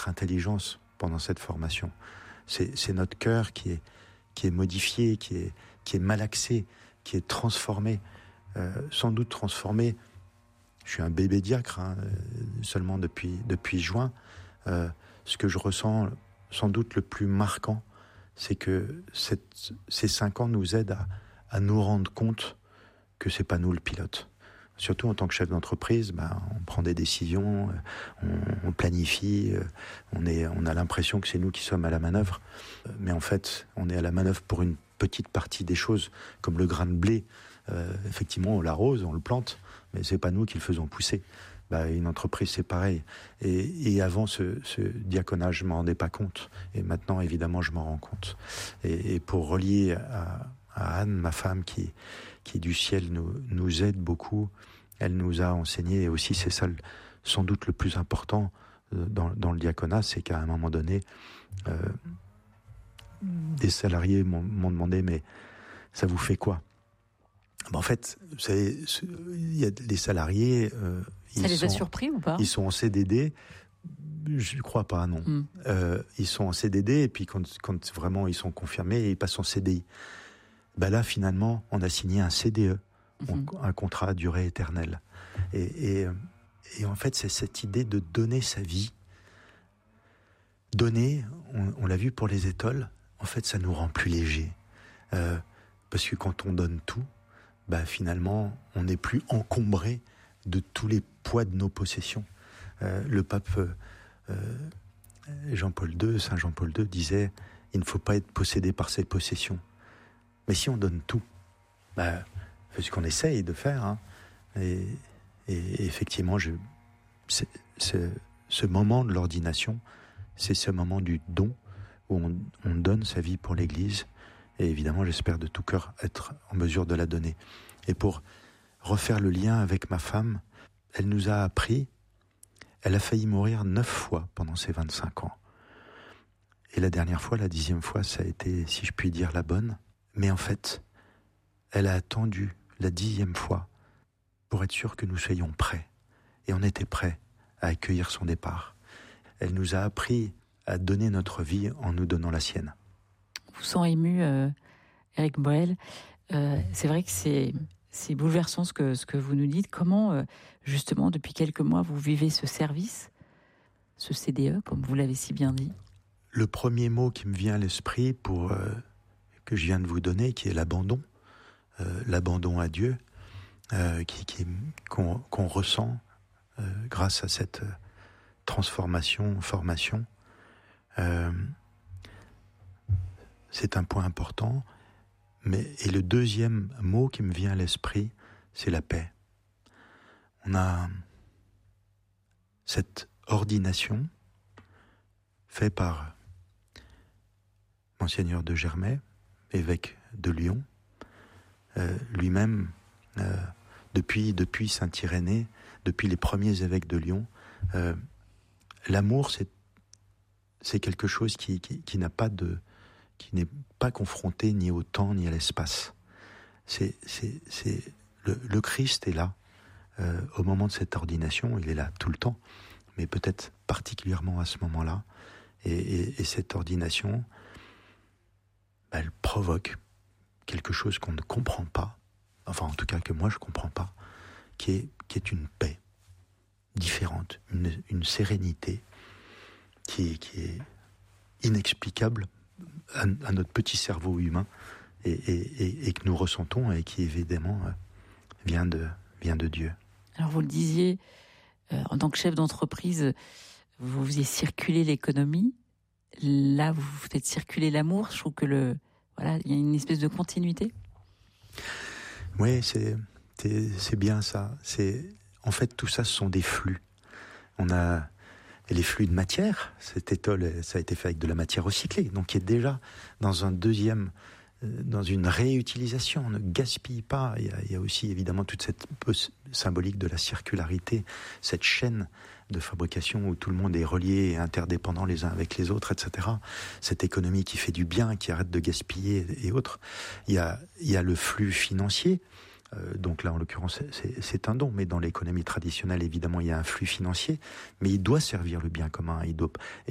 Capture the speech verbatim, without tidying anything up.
notre intelligence pendant cette formation. C'est, c'est notre cœur qui est, qui est modifié, qui est, qui est malaxé, qui est transformé, euh, sans doute transformé. Je suis un bébé diacre, hein, seulement depuis, depuis juin. Euh, ce que je ressens, sans doute le plus marquant, c'est que cette, ces cinq ans nous aident à, à nous rendre compte que c'est pas nous le pilote. Surtout en tant que chef d'entreprise, ben, on prend des décisions, on, on planifie, on, est, on a l'impression que c'est nous qui sommes à la manœuvre. Mais en fait, on est à la manœuvre pour une petite partie des choses, comme le grain de blé. Euh, effectivement, on l'arrose, on le plante, mais c'est pas nous qui le faisons pousser. Ben, une entreprise, c'est pareil. Et, et avant ce, ce diaconat, je m'en rendais pas compte. Et maintenant, évidemment, je m'en rends compte. Et, et pour relier à, à Anne, ma femme, qui, qui du ciel nous, nous aide beaucoup, elle nous a enseigné, et aussi c'est ça sans doute le plus important dans, dans le diaconat, c'est qu'à un moment donné, euh, des salariés m'ont, m'ont demandé, mais ça vous fait quoi? Ben en fait, vous savez, il y a les salariés... Euh, ça les a surpris ou pas? Ils sont en C D D, je ne crois pas, non. Mm. Euh, ils sont en C D D, et puis quand, quand vraiment ils sont confirmés, ils passent en C D I. Ben là, finalement, on a signé un C D E, mm-hmm. un contrat à durée éternelle. Et, et, et en fait, c'est cette idée de donner sa vie. Donner, on, on l'a vu pour les étoiles, en fait, ça nous rend plus légers. Euh, parce que quand on donne tout, bah finalement, on n'est plus encombré de tous les poids de nos possessions. Euh, le pape euh, Jean-Paul deux, Saint Jean-Paul deux disait « Il ne faut pas être possédé par ses possessions ». Mais si on donne tout, bah, c'est ce qu'on essaye de faire. Hein, et, et effectivement, je, c'est, c'est, ce moment de l'ordination, c'est ce moment du don où on, on donne sa vie pour l'Église. Et évidemment, j'espère de tout cœur être en mesure de la donner. Et pour refaire le lien avec ma femme, elle nous a appris, elle a failli mourir neuf fois pendant ces vingt-cinq ans. Et la dernière fois, la dixième fois, ça a été, si je puis dire, la bonne. Mais en fait, elle a attendu la dixième fois pour être sûre que nous soyons prêts. Et on était prêts à accueillir son départ. Elle nous a appris à donner notre vie en nous donnant la sienne. Vous sent ému, euh, Éric Boel. Euh, c'est vrai que c'est, c'est bouleversant ce que, ce que vous nous dites. Comment, euh, justement, depuis quelques mois, vous vivez ce service, ce C D E, comme vous l'avez si bien dit? Le premier mot qui me vient à l'esprit, pour, euh, que je viens de vous donner, qui est l'abandon, euh, l'abandon à Dieu, euh, qui, qui, qu'on, qu'on ressent euh, grâce à cette transformation, formation. Euh, c'est un point important. Mais, et le deuxième mot qui me vient à l'esprit, c'est la paix. On a cette ordination faite par Monseigneur de Germay, évêque de Lyon, euh, lui-même, euh, depuis, depuis Saint-Irénée, depuis les premiers évêques de Lyon, euh, l'amour, c'est, c'est quelque chose qui, qui, qui n'a pas de, qui n'est pas confronté ni au temps ni à l'espace. C'est, c'est, c'est le, le Christ est là euh, au moment de cette ordination, il est là tout le temps, mais peut-être particulièrement à ce moment-là. Et, et, et cette ordination, bah, elle provoque quelque chose qu'on ne comprend pas, enfin en tout cas que moi je comprends pas, qui est, qui est une paix différente, une, une sérénité qui est, qui est inexplicable à, à notre petit cerveau humain et, et, et, et que nous ressentons et qui évidemment euh, vient de, vient de Dieu. Alors vous le disiez, euh, en tant que chef d'entreprise, vous faisiez circuler l'économie. Là, vous faites circuler l'amour. Je trouve que le, voilà, il y a une espèce de continuité. Oui, c'est, c'est, c'est bien ça. C'est, en fait, tout ça, ce sont des flux. On a les flux de matière. Cette étole, ça a été fait avec de la matière recyclée, donc qui est déjà dans un deuxième, euh, dans une réutilisation. On ne gaspille pas. Il y a, il y a aussi évidemment toute cette symbolique de la circularité, cette chaîne de fabrication où tout le monde est relié et interdépendant les uns avec les autres, et cetera. Cette économie qui fait du bien, qui arrête de gaspiller et autres. Il y a, il y a le flux financier. Euh, donc là, en l'occurrence, c'est, c'est un don. Mais dans l'économie traditionnelle, évidemment, il y a un flux financier. Mais il doit servir le bien commun. Il doit,